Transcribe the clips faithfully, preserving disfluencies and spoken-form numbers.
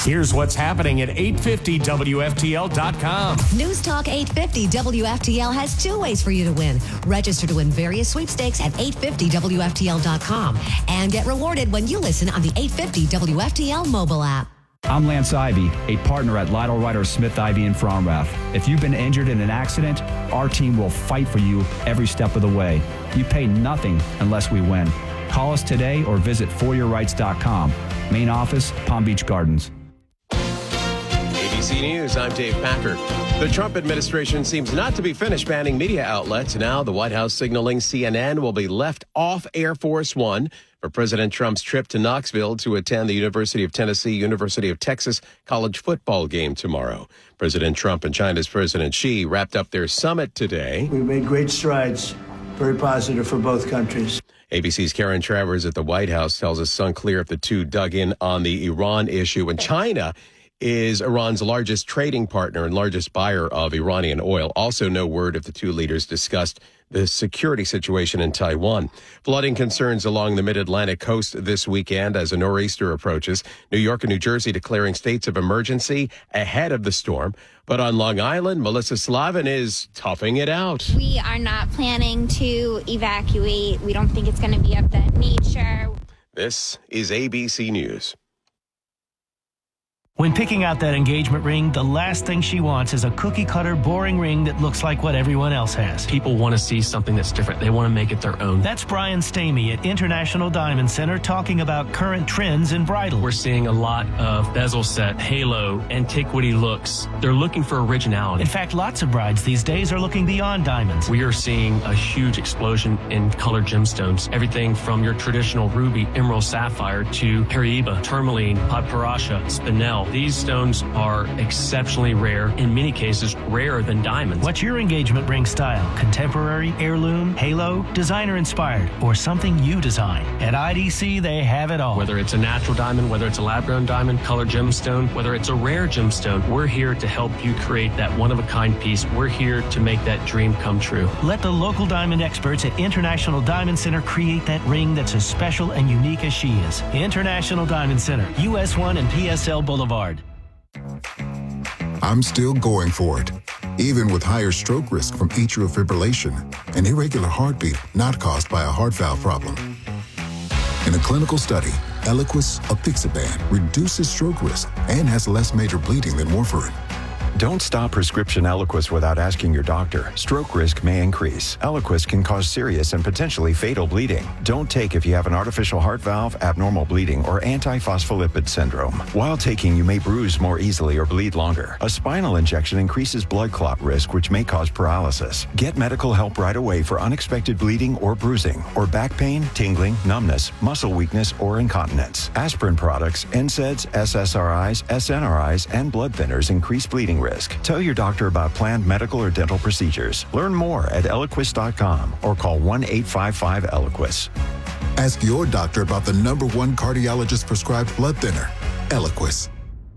Here's what's happening at eight fifty W F T L dot com. News Talk eight fifty W F T L has two ways for you to win. Register to win various sweepstakes at eight fifty W F T L dot com and get rewarded when you listen on the eight fifty W F T L mobile app. I'm Lance Ivy, a partner at Lytle Ryder Smith Ivy in Fromrath. If you've been injured in an accident, our team will fight for you every step of the way. You pay nothing unless we win. Call us today or visit for your rights dot com. Main office, Palm Beach Gardens. A B C News, I'm Dave Packer. The Trump administration seems not to be finished banning media outlets. Now the White House signaling C N N will be left off Air Force One for President Trump's trip to Knoxville to attend the University of Tennessee, University of Texas college football game tomorrow. President Trump and China's President Xi wrapped up their summit today. We've made great strides, very positive for both countries. A B C's Karen Travers at the White House tells us it's unclear if the two dug in on the Iran issue. And China is Iran's largest trading partner and largest buyer of Iranian oil. Also, no word if the two leaders discussed the security situation in Taiwan. Flooding concerns along the mid-Atlantic coast this weekend as a nor'easter approaches. New York and New Jersey declaring states of emergency ahead of the storm. But on Long Island, Melissa Slavin is toughing it out. We are not planning to evacuate. We don't think it's going to be of that nature. This is A B C News. When picking out that engagement ring, the last thing she wants is a cookie-cutter, boring ring that looks like what everyone else has. People want to see something that's different. They want to make it their own. That's Brian Stamey at International Diamond Center talking about current trends in bridal. We're seeing a lot of bezel set, halo, antiquity looks. They're looking for originality. In fact, lots of brides these days are looking beyond diamonds. We are seeing a huge explosion in colored gemstones. Everything from your traditional ruby, emerald, sapphire to Paraiba, tourmaline, paparasha, spinel. These stones are exceptionally rare, in many cases rarer than diamonds. What's your engagement ring style? Contemporary, heirloom, halo, designer inspired, or something you design? At I D C, they have it all. Whether it's a natural diamond, whether it's a lab-grown diamond, colored gemstone, whether it's a rare gemstone, we're here to help you create that one-of-a-kind piece. We're here to make that dream come true. Let the local diamond experts at International Diamond Center create that ring that's as special and unique as she is. International Diamond Center, U S one and P S L Boulevard. I'm still going for it, even with higher stroke risk from atrial fibrillation, an irregular heartbeat not caused by a heart valve problem. In a clinical study, Eliquis apixaban reduces stroke risk and has less major bleeding than warfarin. Don't stop prescription Eliquis without asking your doctor. Stroke risk may increase. Eliquis can cause serious and potentially fatal bleeding. Don't take if you have an artificial heart valve, abnormal bleeding, or antiphospholipid syndrome. While taking, you may bruise more easily or bleed longer. A spinal injection increases blood clot risk, which may cause paralysis. Get medical help right away for unexpected bleeding or bruising, or back pain, tingling, numbness, muscle weakness, or incontinence. Aspirin products, N SAIDs, S S R Is, S N R Is, and blood thinners increase bleeding risk. Tell your doctor about planned medical or dental procedures. Learn more at Eliquis dot com or call one eight five five Eliquis. Ask your doctor about the number one cardiologist prescribed blood thinner, Eliquis.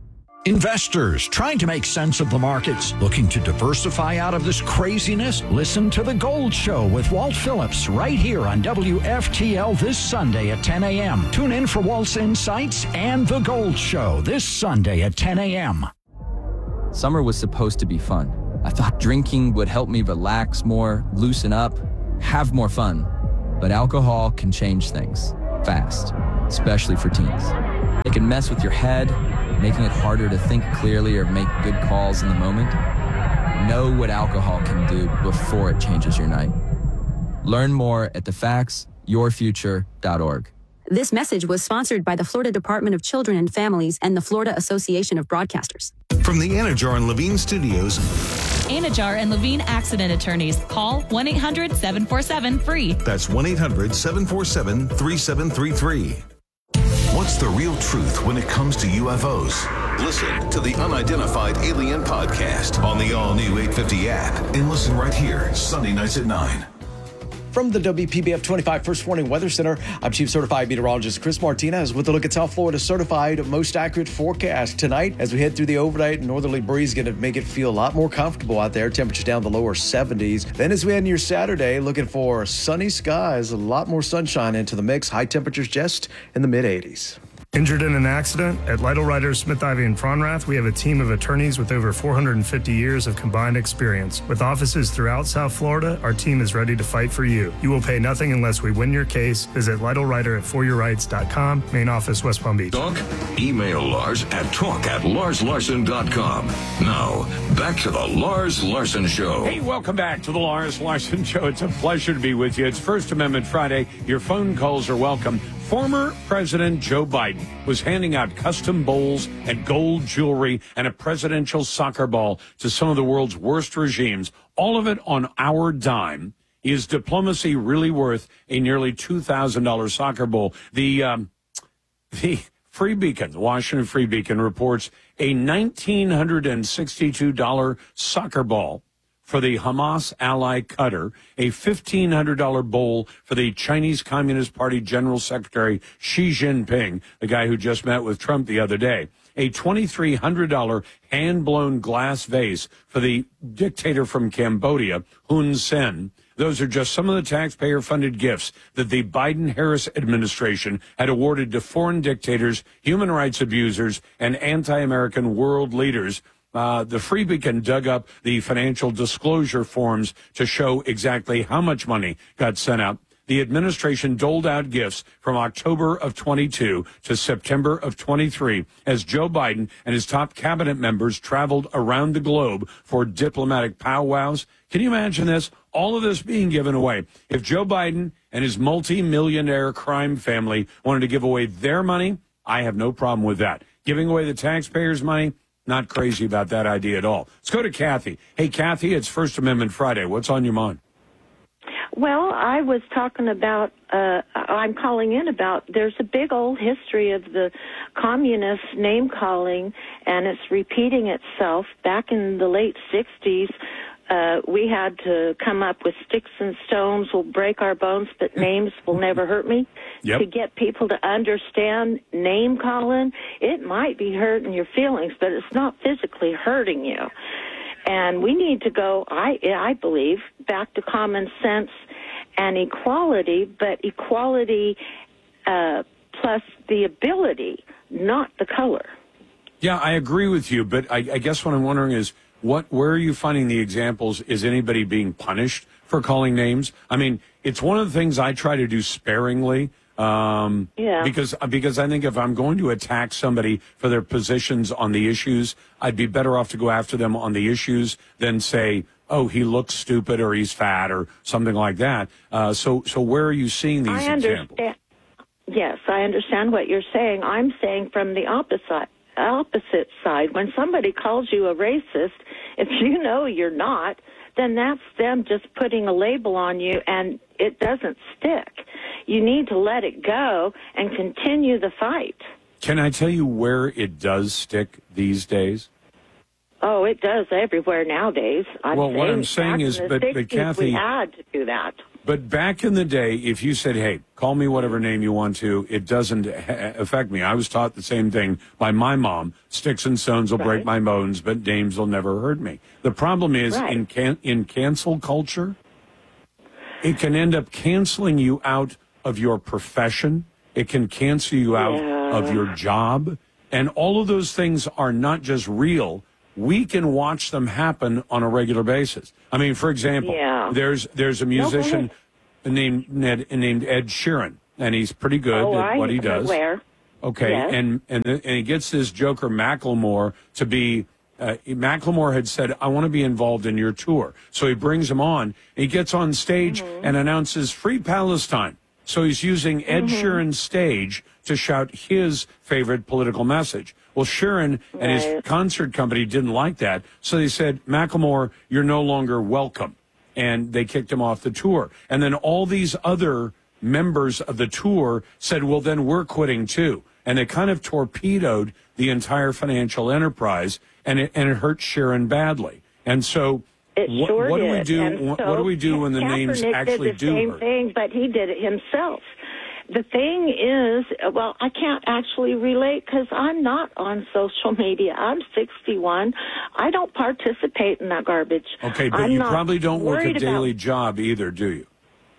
Investors trying to make sense of the markets, looking to diversify out of this craziness? Listen to The Gold Show with Walt Phillips right here on W F T L this Sunday at ten a.m. Tune in for Walt's insights and The Gold Show this Sunday at ten a.m. Summer was supposed to be fun. I thought drinking would help me relax more, loosen up, have more fun. But alcohol can change things fast, especially for teens. It can mess with your head, making it harder to think clearly or make good calls in the moment. Know what alcohol can do before it changes your night. Learn more at the facts your future dot org. This message was sponsored by the Florida Department of Children and Families and the Florida Association of Broadcasters. From the Anajar and Levine Studios. Anajar and Levine Accident Attorneys. Call one eight hundred seven four seven free. That's one eight hundred seven four seven three seven three three. What's the real truth when it comes to U F Os? Listen to the Unidentified Alien Podcast on the all-new eight fifty app and listen right here, Sunday nights at nine. From the W P B F twenty-five First Warning Weather Center, I'm Chief Certified Meteorologist Chris Martinez with a look at South Florida's certified most accurate forecast. Tonight, as we head through the overnight, northerly breeze going to make it feel a lot more comfortable out there. Temperatures down to the lower seventies. Then as we head near Saturday, looking for sunny skies, a lot more sunshine into the mix. High temperatures just in the mid eighties. Injured in an accident? At Lytle Ryder, Smith, Ivy and Fronrath, we have a team of attorneys with over four hundred fifty years of combined experience. With offices throughout South Florida, our team is ready to fight for you. You will pay nothing unless we win your case. Visit Lytle Ryder at for your rights dot com, main office, West Palm Beach. Talk? Email Lars at talk at lars larson dot com. Now, back to the Lars Larson Show. Hey, welcome back to the Lars Larson Show. It's a pleasure to be with you. It's First Amendment Friday. Your phone calls are welcome. Former President Joe Biden was handing out custom bowls and gold jewelry and a presidential soccer ball to some of the world's worst regimes, all of it on our dime. Is diplomacy really worth a nearly two thousand dollars soccer bowl? The, um, the Free Beacon, the Washington Free Beacon, reports a one thousand nine hundred sixty-two dollars soccer ball for the Hamas ally Qatar, a fifteen hundred dollars bowl for the Chinese Communist Party General Secretary Xi Jinping, the guy who just met with Trump the other day, a twenty-three hundred dollars hand-blown glass vase for the dictator from Cambodia, Hun Sen. Those are just some of the taxpayer-funded gifts that the Biden-Harris administration had awarded to foreign dictators, human rights abusers, and anti-American world leaders. Uh, the Free Beacon dug up the financial disclosure forms to show exactly how much money got sent out. The administration doled out gifts from October of twenty-two to September of twenty-three as Joe Biden and his top cabinet members traveled around the globe for diplomatic powwows. Can you imagine this? All of this being given away. If Joe Biden and his multi-millionaire crime family wanted to give away their money, I have no problem with that. Giving away the taxpayers' money, not crazy about that idea at all. Let's go to Kathy. Hey, Kathy, it's First Amendment Friday. What's on your mind? Well, I was talking about, uh, I'm calling in about, there's a big old history of the communist name-calling, and it's repeating itself. Back in the late sixties, uh, we had to come up with sticks and stones will break our bones, but names will never hurt me. Yep. To get people to understand name-calling, it might be hurting your feelings, but it's not physically hurting you. And we need to go, I, I believe, back to common sense and equality, but equality uh, plus the ability, not the color. Yeah, I agree with you, but I, I guess what I'm wondering is, what, where are you finding the examples? Is anybody being punished for calling names? I mean, it's one of the things I try to do sparingly. Um, yeah. Because because I think if I'm going to attack somebody for their positions on the issues, I'd be better off to go after them on the issues than say, oh, he looks stupid or he's fat or something like that. Uh, so so where are you seeing these I examples? Understand. Yes, I understand what you're saying. I'm saying from the opposite opposite side. When somebody calls you a racist, if you know you're not, then that's them just putting a label on you, and it doesn't stick. You need to let it go and continue the fight. Can I tell you where it does stick these days? Oh, it does everywhere nowadays. I'm well, saying what I'm saying is, but, but Kathy, we had to do that. But back in the day, if you said, hey, call me whatever name you want to, it doesn't ha- affect me. I was taught the same thing by my mom. Sticks and stones will right. break my bones, but names will never hurt me. The problem is right. in can- in cancel culture, it can end up canceling you out of your profession. It can cancel you out yeah. of your job. And all of those things are not just real. We can watch them happen on a regular basis. I mean, for example, yeah. there's there's a musician no, named Ned, named Ed Sheeran, and he's pretty good oh, at I what he does. Aware. Okay, yes. and and and he gets this joker Macklemore to be. Uh, Macklemore had said, "I want to be involved in your tour," so he brings him on. He gets on stage mm-hmm. and announces "Free Palestine." So he's using Ed mm-hmm. Sheeran's stage to shout his favorite political message. Well, Sheeran and right. his concert company didn't like that, so they said, Macklemore, you're no longer welcome. And they kicked him off the tour. And then all these other members of the tour said, well, then we're quitting too. And they kind of torpedoed the entire financial enterprise, and it, and it hurt Sheeran badly. And so it what, sure what do did. we do? What, so what do we do when the Kaepernick names actually did the do same hurt? thing, but he did it himself. The thing is, well, I can't actually relate because I'm not on social media. I'm sixty-one. I don't participate in that garbage. Okay, but I'm you not probably don't work a worried daily about... job either, do you?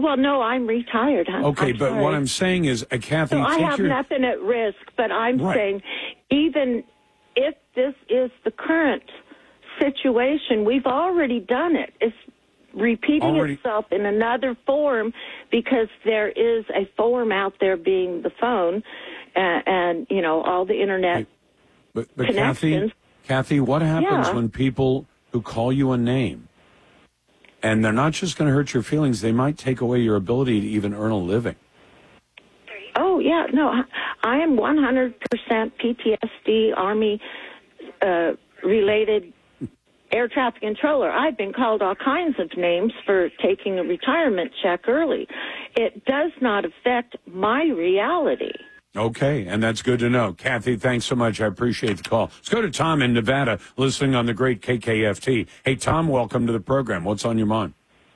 well, no, I'm retired. I'm, Okay, I'm but sorry. what I'm saying is, uh, Kathy, So I take have your, nothing at risk, but I'm Right. saying even if this is the current situation, we've already done it. It's repeating Already- itself in another form because there is a form out there being the phone and, and you know, all the internet but, but Kathy, connections. Kathy, what happens Yeah. when people who call you a name, and they're not just going to hurt your feelings, they might take away your ability to even earn a living? Oh, yeah, no, I- I am one hundred percent P T S D, Army uh, related air traffic controller. I've been called all kinds of names for taking a retirement check early. It does not affect my reality. Okay, and that's good to know. Kathy, thanks so much. I appreciate the call. Let's go to Tom in Nevada, listening on the great K K F T. Hey, Tom, welcome to the program. What's on your mind?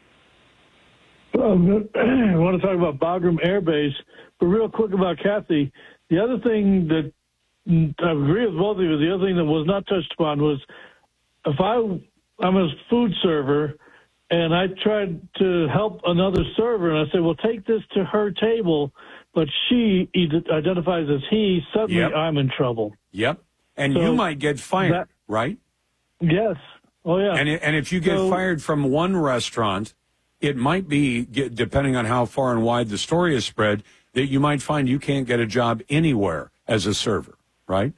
Um, I want to talk about Bagram Air Base, but real quick about Kathy. The other thing that mm, I agree with both of you. The other thing that was not touched upon was if I I'm a food server and I tried to help another server and I say, well, take this to her table, but she id- identifies as he. Suddenly, Yep. I'm in trouble. Yep. And So you might get fired, that- right? Yes. Oh yeah. And, it, and if you get So- fired from one restaurant, it might be, get- depending on how far and wide the story is spread, that you might find you can't get a job anywhere as a server, right?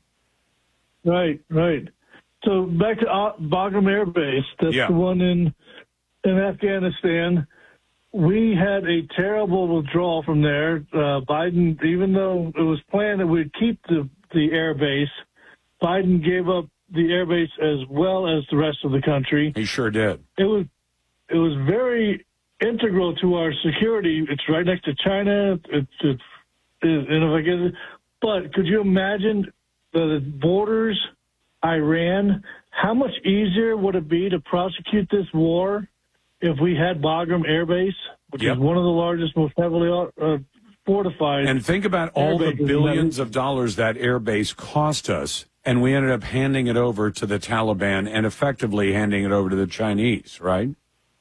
Right, right. So back to uh, Bagram Air Base, that's Yeah. the one in in Afghanistan. We had a terrible withdrawal from there. Uh, Biden, even though it was planned that we'd keep the, the air base, Biden gave up the air base as well as the rest of the country. He sure did. It was it was very integral to our security. It's right next to China. It's, it's, it, and if I get it, but could you imagine the borders, Iran? How much easier would it be to prosecute this war if we had Bagram Air Base, which Yep. is one of the largest, most heavily uh, fortified? And think about all the air bases in that- billions of dollars that air base cost us, and we ended up handing it over to the Taliban and effectively handing it over to the Chinese, right?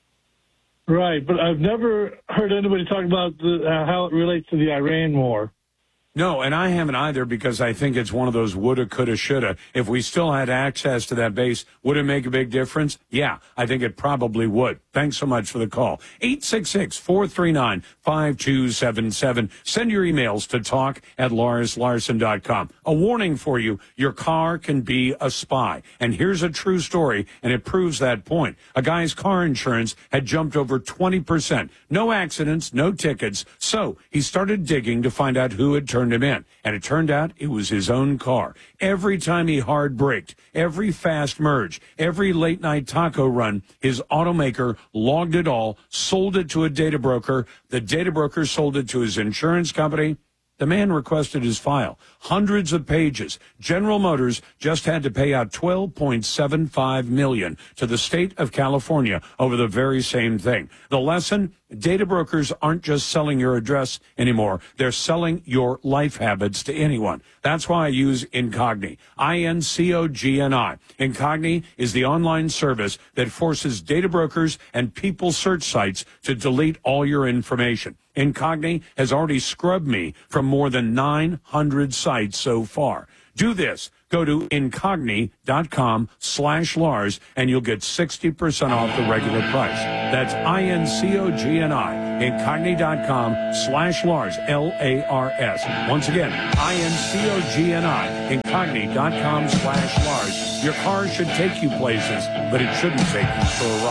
Right, but I've never heard anybody talk about the, uh, how it relates to the Iran war. No, and I haven't either because I think it's one of those woulda, coulda, shoulda. If we still had access to that base, would it make a big difference? Yeah, I think it probably would. Thanks so much for the call. eight six six, four three nine, five two seven seven. Send your emails to talk at lars larson dot com. A warning for you, your car can be a spy. And here's a true story, and it proves that point. A guy's car insurance had jumped over twenty percent. No accidents, no tickets. So he started digging to find out who had turned him in. And it turned out it was his own car. Every time he hard braked, every fast merge, every late night taco run, his automaker logged it all, sold it to a data broker. The data broker sold it to his insurance company. The man requested his file. Hundreds of pages. General Motors just had to pay out twelve point seven five million dollars to the state of California over the very same thing. The lesson, data brokers aren't just selling your address anymore. They're selling your life habits to anyone. That's why I use Incogni. I N C O G N I. Incogni is the online service that forces data brokers and people search sites to delete all your information. Incogni has already scrubbed me from more than nine hundred sites so far. Do this. Go to incogni.com slash Lars and you'll get sixty percent off the regular price. That's I-N-C-O-G-N-I. Incogni.com slash Lars, L A R S. Once again, I-N-C-O-G-N-I. Incogni.com slash Lars. Your car should take you places, but it shouldn't take you for a ride.